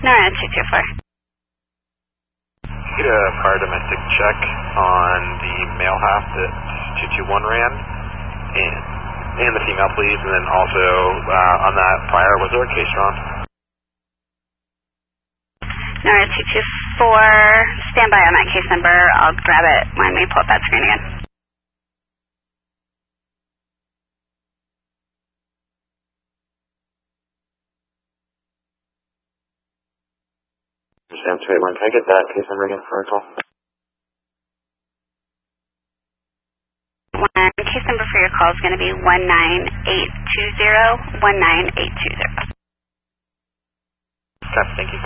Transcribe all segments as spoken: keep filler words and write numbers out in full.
Nora two two four. Get a prior domestic check on the male half that two two one ran, and, and the female, please, and then also uh, on that prior, was there a case drawn? Nora two two four, stand by on that case number. I'll grab it when we pull up that screen again. Sam two eight one, can I get that case number again for a call? One, case number for your call is going to be one nine eight two zero, one nine eight two zero. Okay, thank you.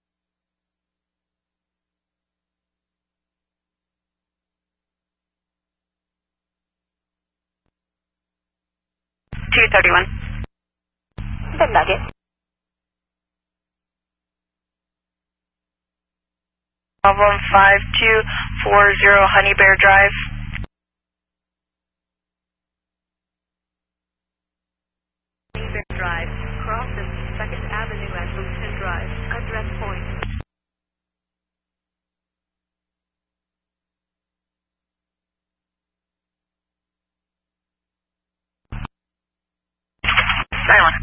two thirty-one. The Nugget. one five two four zero Honey Bear Drive. Honey Bear Drive, cross at second Avenue at Lewiston Drive, address point. Silent.